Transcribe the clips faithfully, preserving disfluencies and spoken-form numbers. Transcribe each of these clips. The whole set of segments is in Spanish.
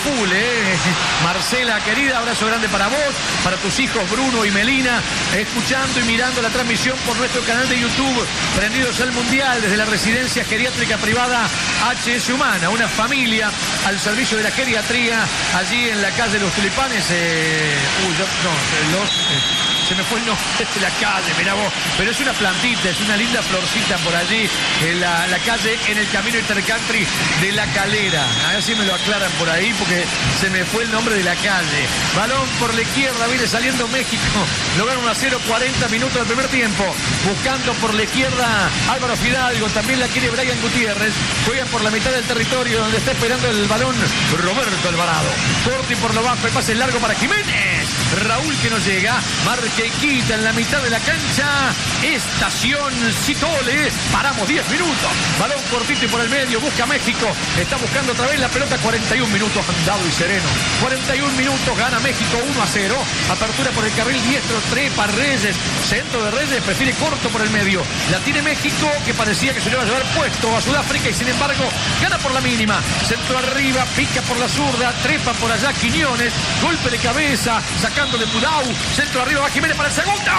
full, ¿eh? Marcela, querida, abrazo grande para vos, para tus hijos Bruno y Melina, escuchando y mirando la transmisión por nuestro canal de YouTube, prendidos al Mundial desde la residencia geriátrica privada H S Humana, una familia al servicio de la geriatría, allí en la calle de los Tulipanes. Eh... Uy, yo, no, los... Eh... Se me fue el nombre de la calle, mirá vos. Pero es una plantita, es una linda florcita por allí, en la, la calle, en el camino intercountry de La Calera. A ver si me lo aclaran por ahí, porque se me fue el nombre de la calle. Balón por la izquierda, viene saliendo México. Lograron uno a cero, cuarenta minutos del primer tiempo. Buscando por la izquierda Álvaro Fidalgo, también la quiere Brian Gutiérrez. Juega por la mitad del territorio, donde está esperando el balón Roberto Alvarado. Corti por lo bajo, el pase largo para Jiménez. Raúl que no llega, marca y quita en la mitad de la cancha. Estación Citole. Paramos diez minutos. Balón cortito y por el medio. Busca México. Está buscando otra vez la pelota. cuarenta y un minutos andado y sereno. cuarenta y un minutos. Gana México uno a cero. Apertura por el carril diestro. Trepa Reyes. Centro de Reyes. Prefiere corto por el medio. La tiene México, que parecía que se le iba a llevar puesto a Sudáfrica y sin embargo gana por la mínima. Centro arriba. Pica por la zurda. Trepa por allá Quiñones. Golpe de cabeza. Sacando de Mudau. Centro arriba va Jiménez para el segundo.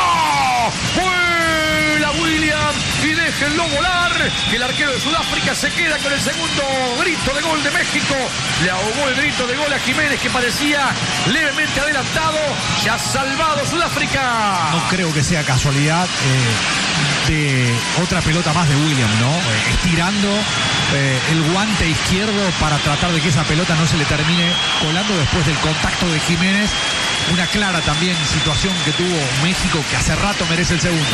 Vuela William y déjenlo volar. Que el arquero de Sudáfrica se queda con el segundo grito de gol de México. Le ahogó el grito de gol a Jiménez, que parecía levemente adelantado. Se ha salvado Sudáfrica. No creo que sea casualidad eh, de otra pelota más de William, ¿no? Eh, estirando eh, el guante izquierdo para tratar de que esa pelota no se le termine colando después del contacto de Jiménez. Una clara también situación que tuvo México, que hace rato merece el segundo.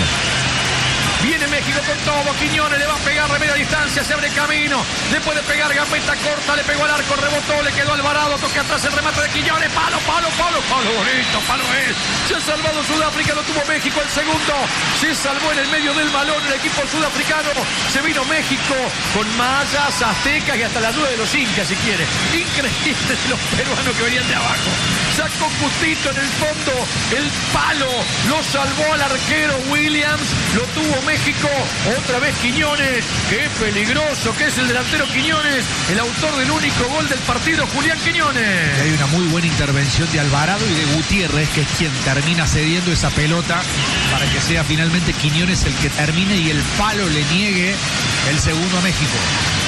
Viene México con todo, Quiñones le va a pegar de media distancia, se abre camino, le puede pegar, gambeta corta, le pegó al arco, rebotó, le quedó Alvarado, toca atrás el remate de Quiñones, palo, palo, palo, palo, bonito, palo es. Se ha salvado Sudáfrica, lo tuvo México el segundo, se salvó en el medio del balón el equipo sudafricano, se vino México con mayas, aztecas y hasta la nube de los incas si quiere. Increíble los peruanos que venían de abajo. Sacó justito en el fondo el palo, lo salvó al arquero Williams, lo tuvo México, otra vez Quiñones, qué peligroso que es el delantero Quiñones, el autor del único gol del partido, Julián Quiñones. Y hay una muy buena intervención de Alvarado y de Gutiérrez, que es quien termina cediendo esa pelota para que sea finalmente Quiñones el que termine y el palo le niegue el segundo a México.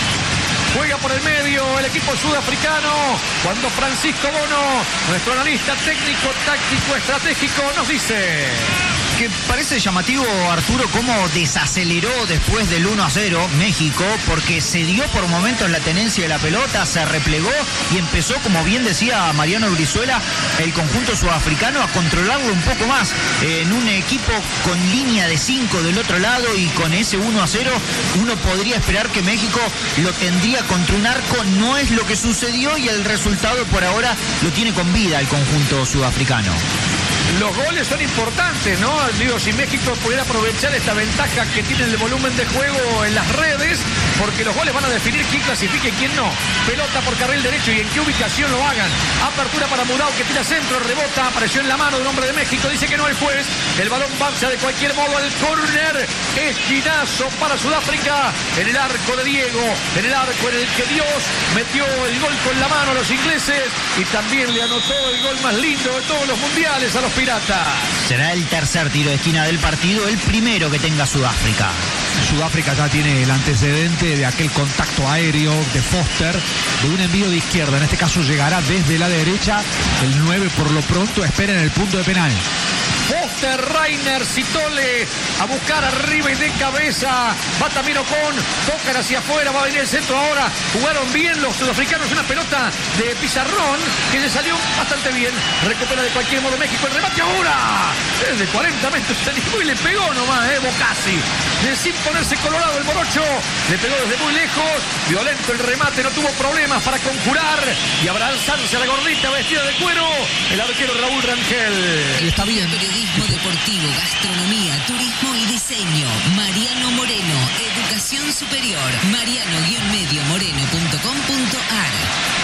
Juega por el medio el equipo sudafricano cuando Francisco Bono, nuestro analista técnico, táctico, estratégico, nos dice que parece llamativo, Arturo, cómo desaceleró después del uno a cero México, porque se dio por momentos la tenencia de la pelota, se replegó y empezó, como bien decía Mariano Brizuela, el conjunto sudafricano a controlarlo un poco más, eh, en un equipo con línea de cinco del otro lado, y con ese uno a cero uno podría esperar que México lo tendría contra un arco. No es lo que sucedió y el resultado por ahora lo tiene con vida el conjunto sudafricano. Los goles son importantes, ¿no? Digo, si México pudiera aprovechar esta ventaja que tiene el volumen de juego en las redes, porque los goles van a definir quién clasifique y quién no. Pelota por carril derecho y en qué ubicación lo hagan. Apertura para Mudau, que tira centro, rebota, apareció en la mano de un hombre de México, dice que no el juez. El balón marcha de cualquier modo al córner. Esquinazo para Sudáfrica en el arco de Diego, en el arco en el que Dios metió el gol con la mano a los ingleses y también le anotó el gol más lindo de todos los mundiales a los Piratas. Será el tercer tiro de esquina del partido, el primero que tenga Sudáfrica. Sudáfrica ya tiene el antecedente de aquel contacto aéreo de Foster, de un envío de izquierda. En este caso llegará desde la derecha. El nueve por lo pronto espera en el punto de penal. Foster, Rainer, Citole a buscar arriba y de cabeza. Va también Ocon, tocan hacia afuera, va a venir el centro ahora. Jugaron bien los sudafricanos, una pelota de pizarrón que le salió bastante bien. Recupera de cualquier modo México el remate ahora. Desde cuarenta metros se animó y le pegó nomás, eh, Bocasi. De sin ponerse colorado el morocho, le pegó desde muy lejos. Violento el remate, no tuvo problemas para conjurar y abrazarse a la gordita vestida de cuero el arquero Raúl Rangel. Y está bien. Periodismo deportivo, gastronomía, turismo y diseño. Mariano Moreno, educación superior. mariano guion moreno punto com punto a r.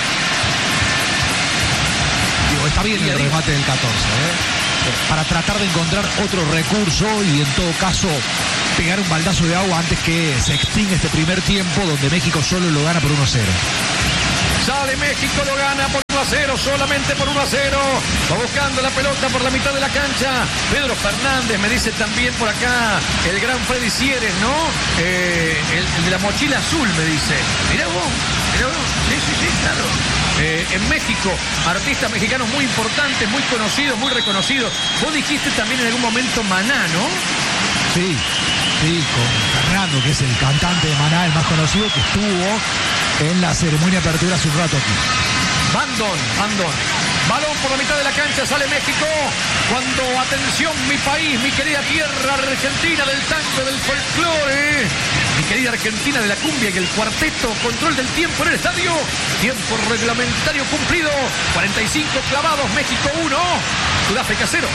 Digo, está bien el remate del catorce, ¿eh? Para tratar de encontrar otro recurso y en todo caso pegar un baldazo de agua antes que se extinga este primer tiempo donde México solo lo gana por uno a cero. Sale México, lo gana por uno a a cero, solamente por uno a cero. Va buscando la pelota por la mitad de la cancha. Pedro Fernández, me dice también por acá el gran Freddy Sieres, ¿no? Eh, el, el de la mochila azul, me dice. Mirá vos, mirá vos. Sí, sí, sí, claro. Eh, en México, artistas mexicanos muy importantes, muy conocidos, muy reconocidos. Vos dijiste también en algún momento Maná, ¿no? Sí, sí, con Fernando, que es el cantante de Maná, el más conocido, que estuvo en la ceremonia de apertura hace un rato aquí. Bandón, Bandón. Balón por la mitad de la cancha, sale México. Cuando, atención, mi país, mi querida tierra argentina del tango, del folclore. Mi querida Argentina de la cumbia y el cuarteto. Control del tiempo en el estadio. Tiempo reglamentario cumplido. cuarenta y cinco clavados, México uno, Sudáfrica cero.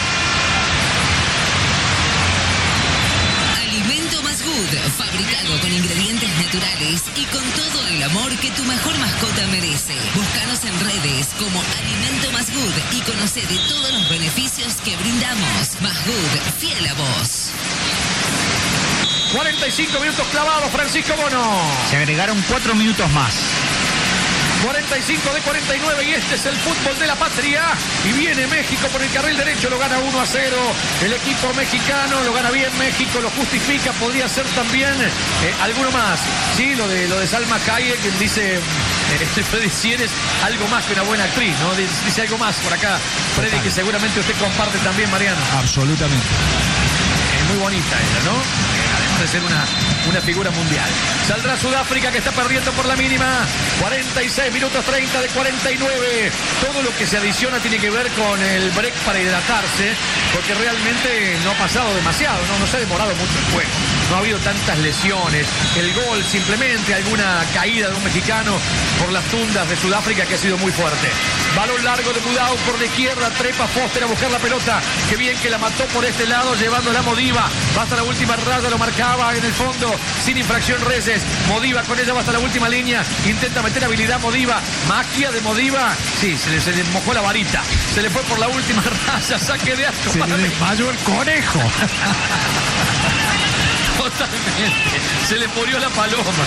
Alimento Más Good, fabricado con ingredientes naturales y con todo el amor que tu mejor mascota merece. Búscanos en redes como Alimento Más Good y conoce de todos los beneficios que brindamos. Más Good, fiel a vos. cuarenta y cinco minutos clavados, Francisco Bono. Se agregaron cuatro minutos más. cuarenta y cinco de cuarenta y nueve y este es el fútbol de la patria. Y viene México por el carril derecho, lo gana uno a cero. El equipo mexicano lo gana bien México, lo justifica. Podría ser también eh, alguno más. Sí, lo de, lo de Salma Hayek, quien dice eh, Freddy Sieres, algo más que una buena actriz, ¿no? Dice algo más por acá, Freddy, total, que seguramente usted comparte también, Mariano. Absolutamente. Es muy bonita ella, ¿no? De ser una, una figura mundial. Saldrá Sudáfrica, que está perdiendo por la mínima. cuarenta y seis minutos treinta de cuarenta y nueve. Todo lo que se adiciona tiene que ver con el break para hidratarse, porque realmente no ha pasado demasiado, no, no se ha demorado mucho el juego. No ha habido tantas lesiones. El gol, simplemente alguna caída de un mexicano por las tundas de Sudáfrica, que ha sido muy fuerte. Balón largo de Mudau por la izquierda, trepa Foster a buscar la pelota. Qué bien que la mató por este lado, llevándola a Modiva. Va hasta la última raya, lo marcaba en el fondo, sin infracción Reyes. Modiva con ella va hasta la última línea, intenta meter habilidad Modiva, magia de Modiva. Sí, se le, se le mojó la varita, se le fue por la última raya, saque de arco. Se le desmayó el conejo. Totalmente, se le murió la paloma.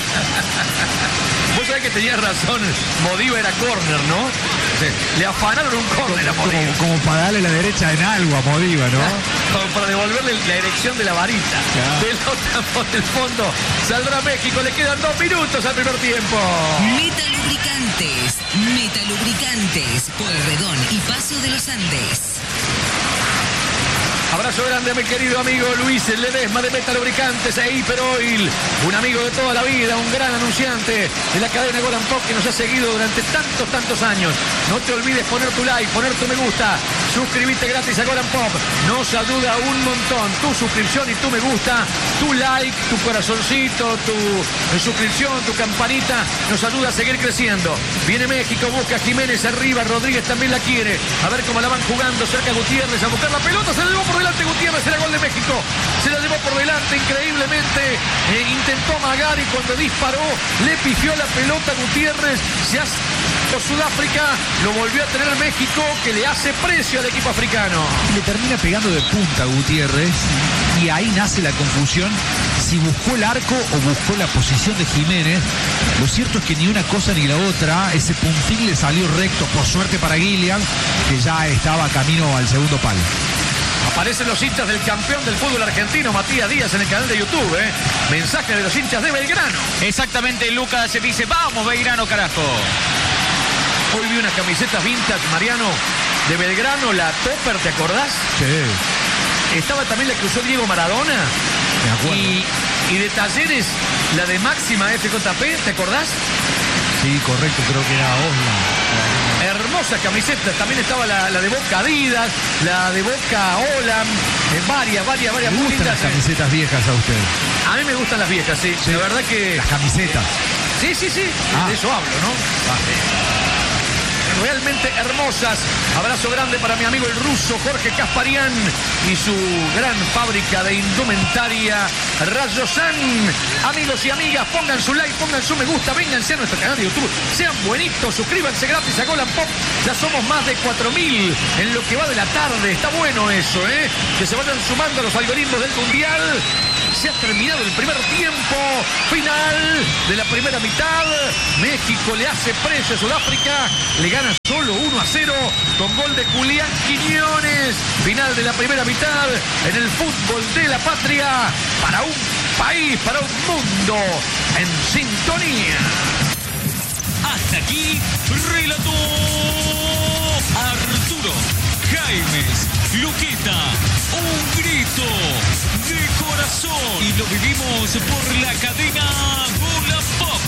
Vos sabés que tenía razón, Modiva era córner, ¿no? O sea, le afanaron un córner a Modiva. Como, como para darle la derecha en algo a Modiva, ¿no? Como para devolverle la erección de la varita. Claro. Pelota por el fondo. Saldrá México, le quedan dos minutos al primer tiempo. Metalubricantes, Metalubricantes, Pueyrredón y Paso de los Andes. Abrazo grande a mi querido amigo Luis Ledesma de Metalubricantes e Hiperoil, un amigo de toda la vida, un gran anunciante de la cadena Golan Pop que nos ha seguido durante tantos, tantos años. No te olvides poner tu like, poner tu me gusta, suscribirte gratis a Golan Pop. Nos ayuda un montón. Tu suscripción y tu me gusta, tu like, tu corazoncito, tu suscripción, tu campanita, nos ayuda a seguir creciendo. Viene México, busca a Jiménez arriba, Rodríguez también la quiere. A ver cómo la van jugando cerca Gutiérrez a buscar la pelota, se la llevó por delante Gutiérrez, era gol de México, se la llevó por delante increíblemente, eh, intentó amagar y cuando disparó le pifió la pelota Gutiérrez, se hace Sudáfrica, lo volvió a tener México, que le hace precio al equipo africano. Le termina pegando de punta a Gutiérrez y ahí nace la confusión si buscó el arco o buscó la posición de Jiménez. Lo cierto es que ni una cosa ni la otra, ese puntín le salió recto, por suerte para Guilian, que ya estaba camino al segundo palo. Aparecen los hinchas del campeón del fútbol argentino, Matías Díaz, en el canal de YouTube, ¿eh? Mensaje de los hinchas de Belgrano. Exactamente, Lucas se dice, vamos Belgrano, carajo. Hoy vi unas camisetas vintage, Mariano, de Belgrano, la Topper, ¿te acordás? Sí. Estaba también la que usó Diego Maradona. Me acuerdo. Y, y de Talleres, la de Máxima F J P, ¿te acordás? Sí, correcto, creo que era Osla. Hermosas camisetas, también estaba la, la de Boca Adidas, la de Boca Olam, eh, varias, varias, varias. Me gustan las camisetas viejas a usted. A mí me gustan las viejas, sí. sí. La verdad que... Las camisetas. Sí, sí, sí, ah. de eso hablo, ¿no? Ah. Realmente hermosas. Abrazo grande para mi amigo el ruso Jorge Kasparian y su gran fábrica de indumentaria Rayosan. Amigos y amigas, pongan su like, pongan su me gusta, vénganse a nuestro canal de YouTube, sean buenitos, suscríbanse gratis a Golan Pop. Ya somos más de cuatro mil en lo que va de la tarde. Está bueno eso, ¿eh? Que se vayan sumando a los algoritmos del Mundial. Se ha terminado el primer tiempo. Final de la primera mitad. México le hace precio a Sudáfrica. Le gana solo uno a cero con gol de Julián Quiñones. Final de la primera mitad en el fútbol de la patria. Para un país, para un mundo en sintonía. Hasta aquí, relató Arturo Jaimes Luqueta. Un grito de corazón. Y lo vivimos por la cadena Bola Pop.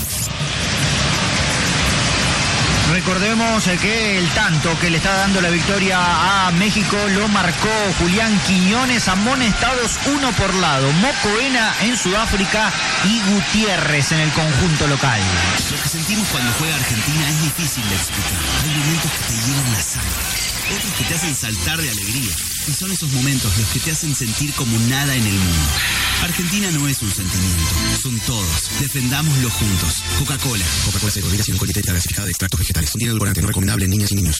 Recordemos que el tanto que le está dando la victoria a México lo marcó Julián Quiñones, amonestados uno por lado, Mocoena en Sudáfrica y Gutiérrez en el conjunto local. Lo que sentimos cuando juega Argentina es difícil de explicar. Hay momentos que te llenan la sangre, otros que te hacen saltar de alegría. Y son esos momentos los que te hacen sentir como nada en el mundo. Argentina no es un sentimiento, son todos. Defendámoslo juntos. Coca-Cola. Coca-Cola cero, bebidas sin alcohol y tetra gasificada de extractos vegetales. Contiene edulcorante, no recomendable en niñas y niños.